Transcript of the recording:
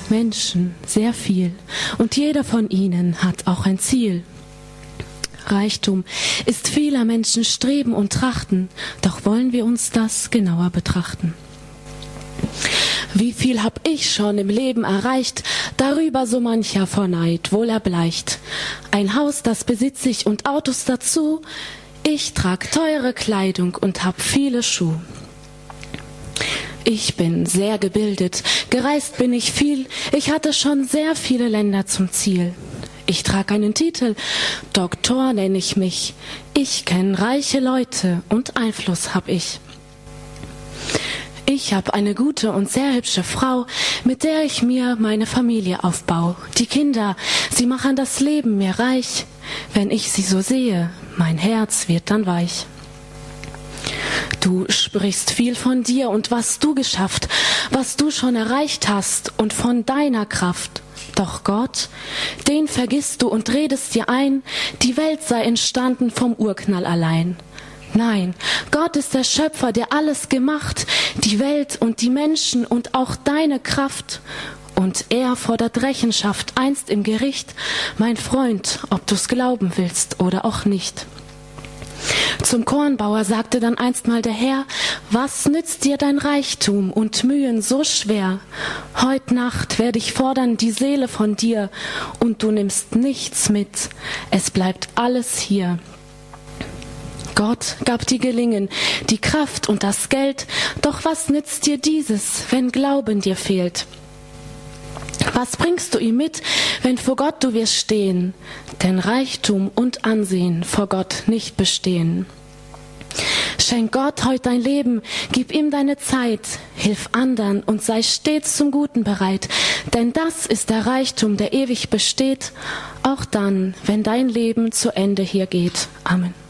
Menschen, sehr viel, und jeder von ihnen hat auch ein Ziel. Reichtum ist vieler Menschen Streben und Trachten, doch wollen wir uns das genauer betrachten. Wie viel hab ich schon im Leben erreicht, darüber so mancher vor Neid wohl erbleicht. Ein Haus, das besitz ich und Autos dazu, ich trag teure Kleidung und hab viele Schuh. Ich bin sehr gebildet, gereist bin ich viel, ich hatte schon sehr viele Länder zum Ziel. Ich trag einen Titel, Doktor nenn ich mich, ich kenn reiche Leute und Einfluss hab ich. Ich hab eine gute und sehr hübsche Frau, mit der ich mir meine Familie aufbau. Die Kinder, sie machen das Leben mir reich, wenn ich sie so sehe, mein Herz wird dann weich. Du sprichst viel von dir und was du geschafft, was du schon erreicht hast und von deiner Kraft. Doch Gott, den vergisst du und redest dir ein, die Welt sei entstanden vom Urknall allein. Nein, Gott ist der Schöpfer, der alles gemacht, die Welt und die Menschen und auch deine Kraft. Und er fordert Rechenschaft einst im Gericht, mein Freund, ob du's glauben willst oder auch nicht. Zum Kornbauer sagte dann einstmal der Herr, was nützt dir dein Reichtum und Mühen so schwer? Heut Nacht werd ich fordern die Seele von dir und du nimmst nichts mit, es bleibt alles hier. Gott gab dir Gelingen, die Kraft und das Geld, doch was nützt dir dieses, wenn Glauben dir fehlt? Was bringst du ihm mit, wenn vor Gott du wirst stehen? Denn Reichtum und Ansehen vor Gott nicht bestehen. Schenk Gott heut dein Leben, gib ihm deine Zeit, hilf andern und sei stets zum Guten bereit, denn das ist der Reichtum, der ewig besteht, auch dann, wenn dein Leben zu Ende hier geht. Amen.